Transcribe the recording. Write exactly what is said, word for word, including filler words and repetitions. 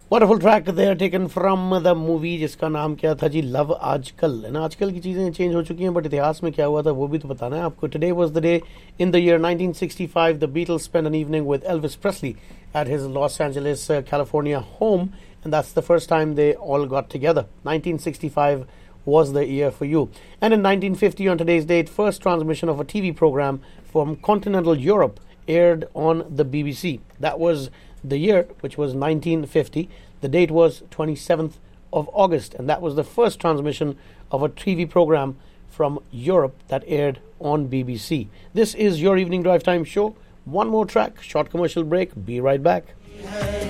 Wonderful track there taken from the movie जिसका नाम क्या था जी, लव आजकल है ना। आजकल की चीज़ें चेंज हो चुकी हैं, बट इतिहास में क्या हुआ था वो भी तो बताना है आपको। Today was the day in the year nineteen sixty five the Beatles spend an evening with Elvis Presley at his Los Angeles, uh, California home, and that's the first time they all got together. nineteen sixty-five was the year for you. And in nineteen fifty, on today's date, first transmission of a T V program from continental Europe aired on the B B C. That was the year, which was nineteen fifty. The date was twenty-seventh of August, and that was the first transmission of a T V program from Europe that aired on B B C. This is your Evening Drive Time show. One more track, short commercial break. Be right back.